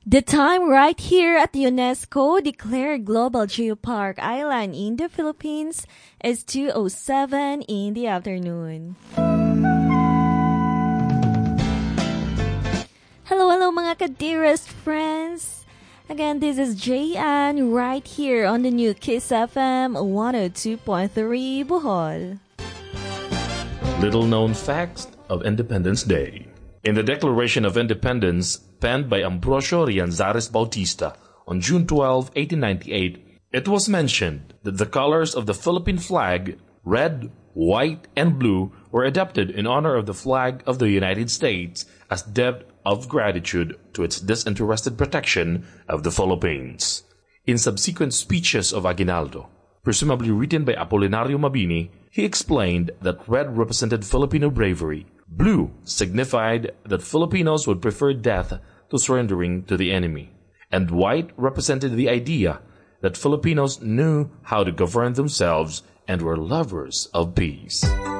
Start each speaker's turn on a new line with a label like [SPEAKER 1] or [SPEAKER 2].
[SPEAKER 1] The time right here at UNESCO declared Global Geopark Island in the Philippines is 2:07 in the afternoon. Hello mga ka-dearest friends. Again, this is Jayan right here on the new Kiss FM 102.3 Bohol.
[SPEAKER 2] Little known facts of Independence Day. In the Declaration of Independence, penned by Ambrosio Rianzares Bautista on June 12, 1898, it was mentioned that the colors of the Philippine flag, red, white, and blue, were adopted in honor of the flag of the United States as debt of gratitude to its disinterested protection of the Philippines. In subsequent speeches of Aguinaldo, presumably written by Apolinario Mabini, he explained that red represented Filipino bravery, blue signified that Filipinos would prefer death to surrendering to the enemy, and white represented the idea that Filipinos knew how to govern themselves and were lovers of peace.